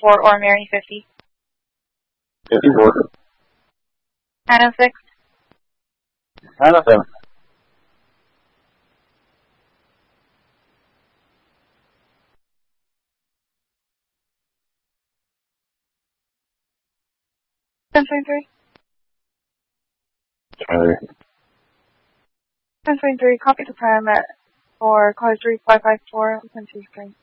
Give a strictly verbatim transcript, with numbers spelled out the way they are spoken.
four or Mary fifty. fifty-four. nine oh six. nine oh seven. ten twenty-three. Sorry. ten twenty-three, copy the time at for car three five five four, ten two spring.